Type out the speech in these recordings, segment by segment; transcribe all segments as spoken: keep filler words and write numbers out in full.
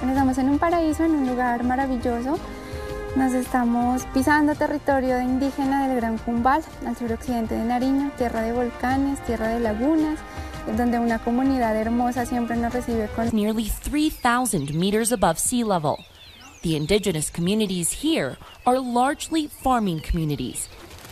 Estamos en un paraíso, en un lugar maravilloso. Nos estamos pisando territorio indígena del Gran Cumbal, al suroccidente de Nariño, tierra de volcanes, tierra de lagunas, donde una comunidad hermosa siempre nos recibe con... Nearly three thousand meters above sea level. The indigenous communities here are largely farming communities.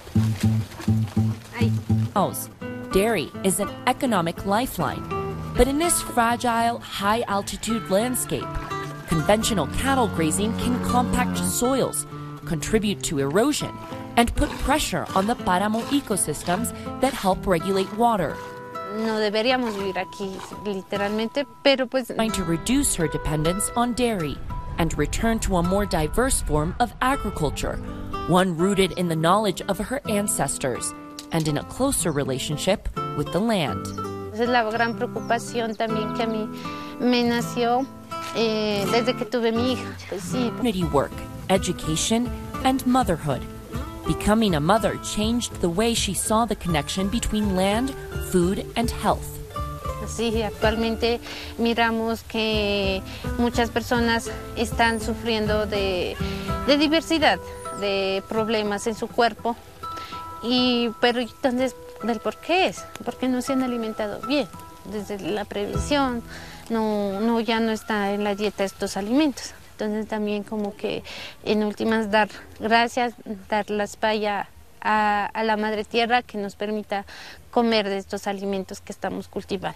Dairy is an economic lifeline, but in this fragile, high-altitude landscape, conventional cattle grazing can compact soils, contribute to erosion, and put pressure on the páramo ecosystems that help regulate water. No deberíamos vivir aquí, literalmente, pero pues... Trying to reduce her dependence on dairy and return to a more diverse form of agriculture, one rooted in the knowledge of her ancestors and in a closer relationship with the land. Esa es la gran preocupación también que a mí me nació eh, desde que tuve mi hija. Pues sí. Community work, education, and motherhood. Becoming a mother changed the way she saw the connection between land, food, and health. Sí, actualmente miramos que muchas personas están sufriendo de, de diversidad, de problemas en su cuerpo, y, pero entonces, ¿del por qué es? Porque no se han alimentado bien, desde la prevención, no, no, ya no está en la dieta estos alimentos. Entonces también como que en últimas dar gracias, dar la espalda a, a la madre tierra que nos permita comer de estos alimentos que estamos cultivando.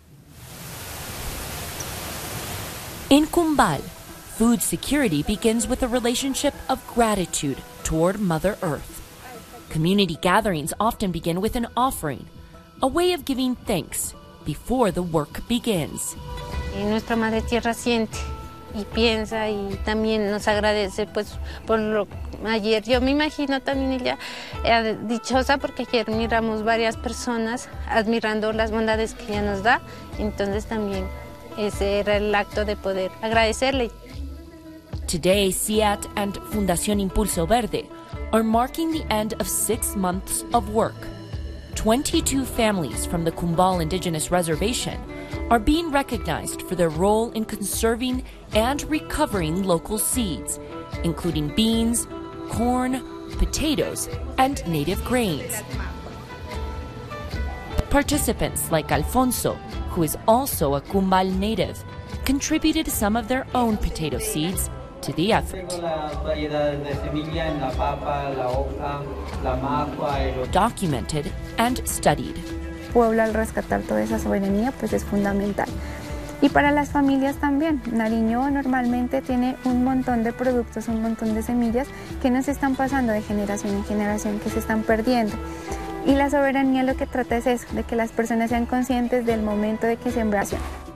In Cumbal, food security begins with a relationship of gratitude toward Mother Earth. Community gatherings often begin with an offering, a way of giving thanks before the work begins. Y nuestra madre tierra siente y piensa y también nos agradece pues por lo ayer. Yo me imagino también ella eh, dichosa porque ayer miramos varias personas admirando las bondades que ella nos da, entonces también ese era el acto de poder agradecerle. Today, C I A T and Fundación Impulso Verde are marking the end of six months of work. twenty-two families from the Cumbal Indigenous Reservation are being recognized for their role in conserving and recovering local seeds, including beans, corn, potatoes, and native grains. Participants like Alfonso, who is also a Cumbal native, contributed some of their own potato seeds to the effort. Documented and studied. Pueblo al rescatar toda esa soberanía pues es fundamental. Y para las familias también. Nariño normalmente tiene un montón de productos, un montón de semillas que nos están pasando de generación en generación, que se están perdiendo. Y la soberanía lo que trata es eso, de que las personas sean conscientes del momento de que sembración.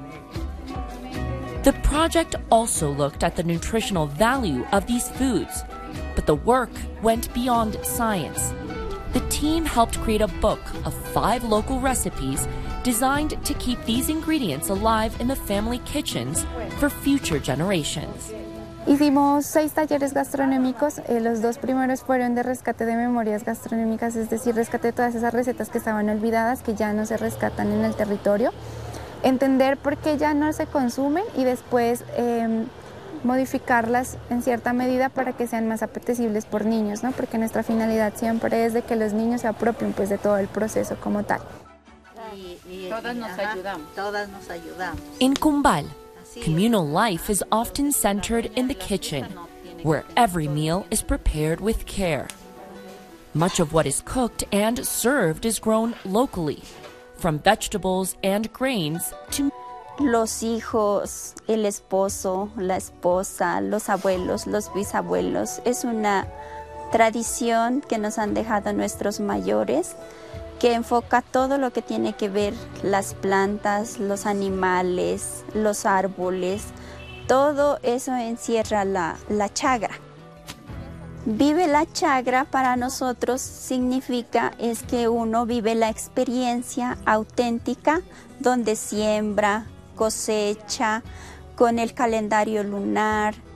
The project also looked at the nutritional value of these foods, but the work went beyond science. The team helped create a book of five local recipes designed to keep these ingredients alive in the family kitchens for future generations. Hicimos seis talleres gastronómicos, eh, los dos primeros fueron de rescate de memorias gastronómicas, es decir, rescate de todas esas recetas que estaban olvidadas, que ya no se rescatan en el territorio, entender por qué ya no se consumen y después eh, modificarlas en cierta medida para que sean más apetecibles por niños, ¿no? Porque nuestra finalidad siempre es de que los niños se apropien pues, de todo el proceso como tal. Y, y, todas nos ajá, ayudamos. Todas nos ayudamos. In Cumbal, communal life is often centered in the kitchen, where every meal is prepared with care. Much of what is cooked and served is grown locally, from vegetables and grains to los hijos, el esposo, la esposa, los abuelos, los bisabuelos. Es una tradición que nos han dejado nuestros mayores, que enfoca todo lo que tiene que ver las plantas, los animales, los árboles. Todo eso encierra la, la chagra. Vive la chagra para nosotros significa es que uno vive la experiencia auténtica donde siembra, cosecha, con el calendario lunar,